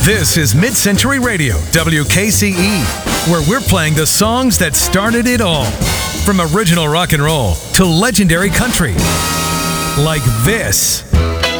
This is Mid-Century Radio, WKCE, where we're playing the songs that started it all. From original rock and roll to legendary country. Like this.